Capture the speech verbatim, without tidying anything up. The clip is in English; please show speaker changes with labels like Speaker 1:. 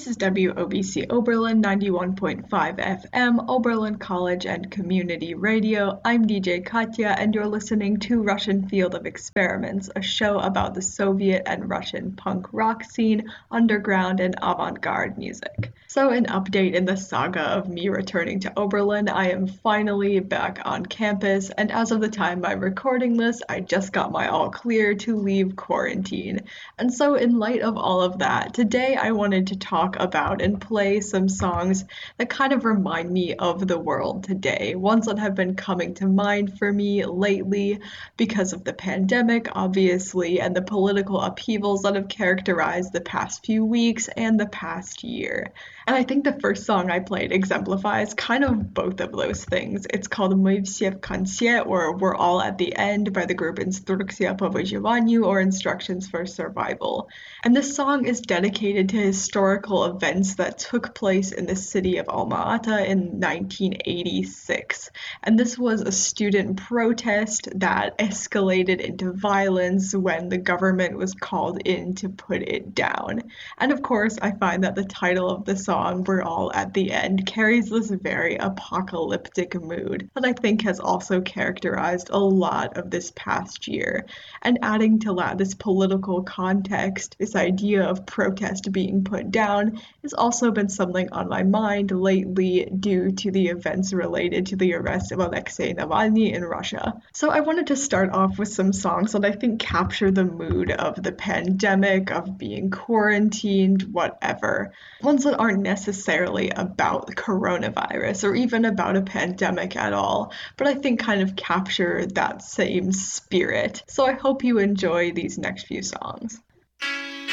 Speaker 1: This is W O B C Oberlin ninety-one point five F M, Oberlin College and Community Radio. I'm D J Katya, and you're listening to Russian Field of Experiments, a show about the Soviet and Russian punk rock scene, underground, and avant-garde music. So, an update in the saga of me returning to Oberlin. I am finally back on campus, and as of the time I'm recording this, I just got my all clear to leave quarantine. And so, in light of all of that, today I wanted to talk about and play some songs that kind of remind me of the world today, ones that have been coming to mind for me lately because of the pandemic, obviously, and the political upheavals that have characterized the past few weeks and the past year. And I think the first song I played exemplifies kind of both of those things. It's called Мы все в конце, or We're All at the End, by the group Instrukcja po wyживанию, or Instructions for Survival. And this song is dedicated to historical events that took place in the city of Alma-Ata in nineteen eighty-six. And this was a student protest that escalated into violence when the government was called in to put it down. And of course, I find that the title of the song, We're All at the End, carries this very apocalyptic mood that I think has also characterized a lot of this past year. And adding to that, this political context, this idea of protest being put down, has also been something on my mind lately due to the events related to the arrest of Alexei Navalny in Russia. So I wanted to start off with some songs that I think capture the mood of the pandemic, of being quarantined, whatever. Ones that aren't necessarily about coronavirus or even about a pandemic at all, but I think kind of capture that same spirit. So I hope you enjoy these next few songs.